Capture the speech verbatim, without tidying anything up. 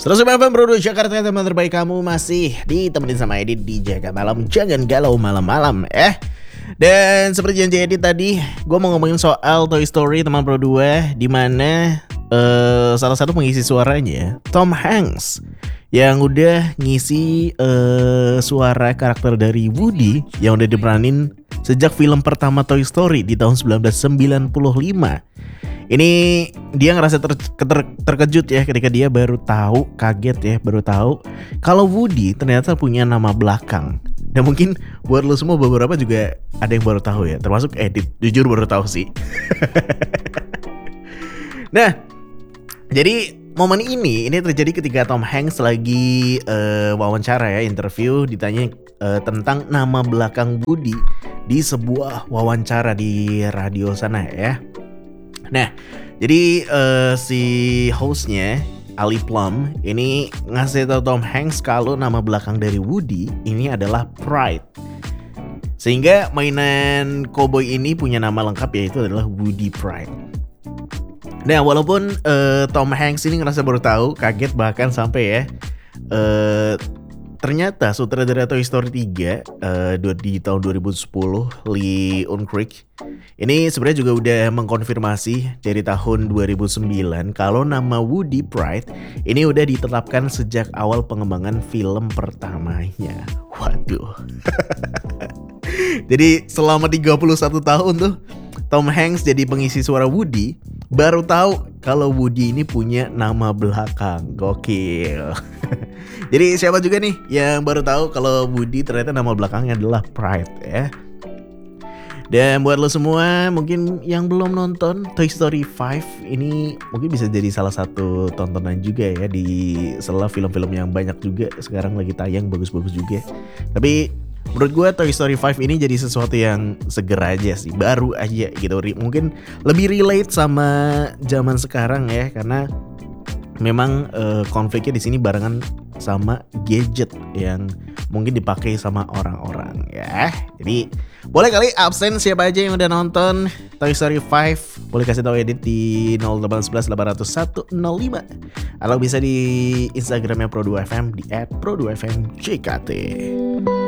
seratus sembilan F M Bro Jakarta, teman terbaik kamu masih ditemenin sama Edit di Jaga Malam. Jangan galau malam-malam eh. Dan seperti janji Edit tadi, gue mau ngomongin soal Toy Story teman Pro dua, dimana uh, salah satu pengisi suaranya Tom Hanks yang udah ngisi uh, suara karakter dari Woody yang udah diperanin sejak film pertama Toy Story di tahun sembilan belas sembilan puluh lima. Ini dia ngerasa ter, ter, terkejut ya ketika dia baru tahu, kaget ya, baru tahu kalau Woody ternyata punya nama belakang. Dan mungkin buat lo semua beberapa juga ada yang baru tahu ya, termasuk Edit, jujur baru tahu sih. Nah, jadi momen ini ini terjadi ketika Tom Hanks lagi uh, wawancara ya, interview, ditanya uh, tentang nama belakang Woody di sebuah wawancara di radio sana ya. Nah, jadi uh, si hostnya Ali Plum ini ngasih tahu Tom Hanks kalau nama belakang dari Woody ini adalah Pride. Sehingga mainan cowboy ini punya nama lengkap, yaitu adalah Woody Pride. Nah, walaupun uh, Tom Hanks ini ngerasa baru tahu, kaget bahkan sampai ya, uh, ternyata sutradara Toy Story tiga uh, di tahun dua ribu sepuluh, Lee Unkrich, ini sebenarnya juga udah mengkonfirmasi dari tahun dua ribu sembilan kalau nama Woody Pride ini udah ditetapkan sejak awal pengembangan film pertamanya. Waduh. Jadi selama tiga puluh satu tahun tuh Tom Hanks jadi pengisi suara Woody, baru tahu kalau Woody ini punya nama belakang. Gokil. Jadi siapa juga nih yang baru tahu kalau Woody ternyata nama belakangnya adalah Pride ya. Dan buat lo semua mungkin yang belum nonton Toy Story lima, ini mungkin bisa jadi salah satu tontonan juga ya di sela film-film yang banyak juga sekarang lagi tayang, bagus-bagus juga. Tapi menurut gue Toy Story lima ini jadi sesuatu yang seger aja sih, baru aja gitu. Mungkin lebih relate sama zaman sekarang ya, karena memang uh, konfliknya di sini barengan sama gadget yang mungkin dipakai sama orang-orang ya. Jadi boleh kali absen siapa aja yang udah nonton Toy Story lima, boleh kasih tahu Edit di nol delapan satu satu delapan nol satu nol lima atau bisa di Instagramnya Pro dua F M di et pro dua F M J K T.